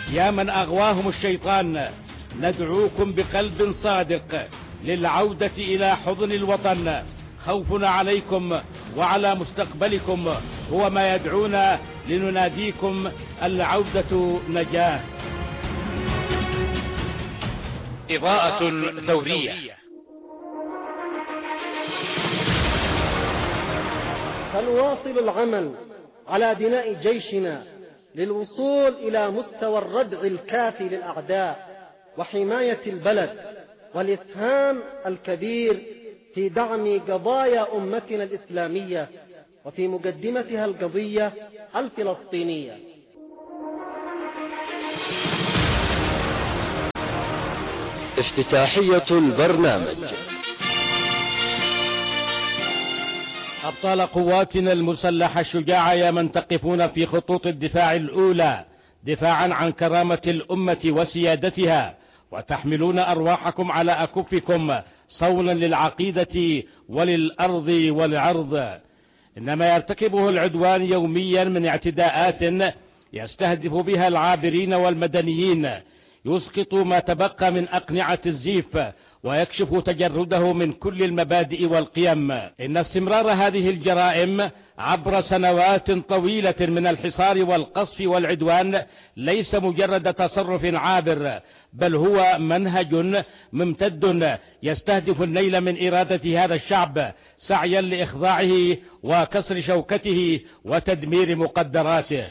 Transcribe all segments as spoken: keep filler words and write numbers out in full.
يا من أغواهم الشيطان، ندعوكم بقلب صادق للعودة إلى حضن الوطن. خوفنا عليكم وعلى مستقبلكم هو ما يدعونا لنناديكم العودة نجاة. إضاءة ثورية. سنواصل العمل على بناء جيشنا للوصول إلى مستوى الردع الكافي للأعداء وحماية البلد، والإسهام الكبير في دعم قضايا أمتنا الإسلامية وفي مقدمتها القضية الفلسطينية. افتتاحية البرنامج. أبطال قواتنا المسلحة الشجاعة، يا من تقفون في خطوط الدفاع الأولى دفاعا عن كرامة الأمة وسيادتها، وتحملون أرواحكم على أكفكم صونا للعقيدة وللأرض والعرض. إنما يرتكبه العدوان يوميا من اعتداءات يستهدف بها العابرين والمدنيين، يسقط ما تبقى من أقنعة الزيف ويكشف تجرده من كل المبادئ والقيم. إن استمرار هذه الجرائم عبر سنوات طويلة من الحصار والقصف والعدوان ليس مجرد تصرف عابر، بل هو منهج ممتد يستهدف النيل من إرادة هذا الشعب سعيا لإخضاعه وكسر شوكته وتدمير مقدراته.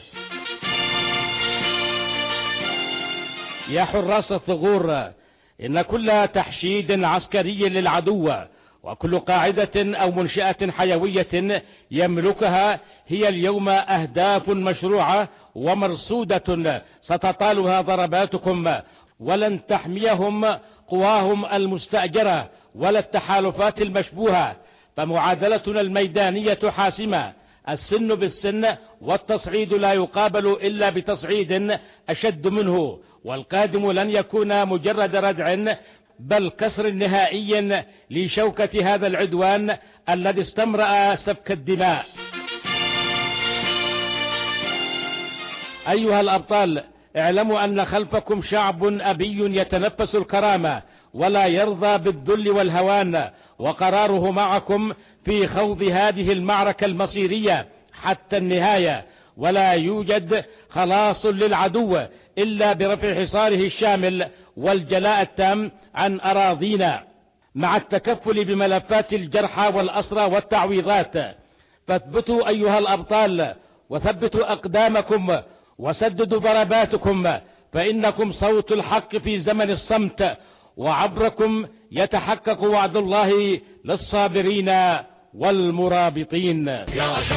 يا حراس الثغور، إن كل تحشيد عسكري للعدو وكل قاعدة أو منشأة حيوية يملكها هي اليوم أهداف مشروعة ومرصودة ستطالها ضرباتكم، ولن تحميهم قواهم المستأجرة ولا التحالفات المشبوهة. فمعادلتنا الميدانية حاسمة، السن بالسن، والتصعيد لا يقابل إلا بتصعيد أشد منه، والقادم لن يكون مجرد ردع بل كسر نهائي لشوكة هذا العدوان الذي استمرأ سفك الدماء. أيها الأبطال، اعلموا أن خلفكم شعب أبي يتنفس الكرامة ولا يرضى بالذل والهوان، وقراره معكم في خوض هذه المعركة المصيرية حتى النهاية. ولا يوجد خلاص للعدو إلا برفع حصاره الشامل والجلاء التام عن أراضينا، مع التكفل بملفات الجرحى والأسرى والتعويضات. فاثبتوا أيها الأبطال، وثبتوا أقدامكم، وسددوا ضرباتكم، فإنكم صوت الحق في زمن الصمت، وعبركم يتحقق وعد الله للصابرين والمرابطين. يا